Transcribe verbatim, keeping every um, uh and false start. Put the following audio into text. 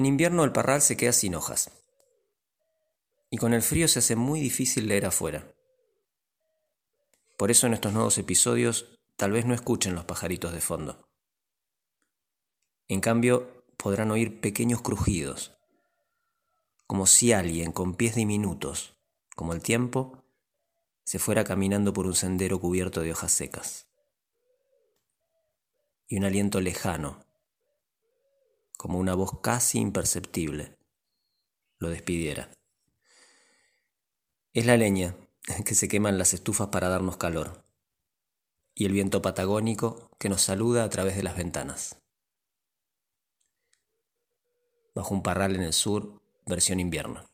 En invierno el parral se queda sin hojas. Y con el frío se hace muy difícil leer afuera. Por eso en estos nuevos episodios tal vez no escuchen los pajaritos de fondo. En cambio, podrán oír pequeños crujidos, como si alguien con pies diminutos, como el tiempo, se fuera caminando por un sendero cubierto de hojas secas. Y un aliento lejano, como una voz casi imperceptible, lo despidiera. Es la leña que se quema en las estufas para darnos calor, y el viento patagónico que nos saluda a través de las ventanas. Bajo un parral en el sur, versión invierno.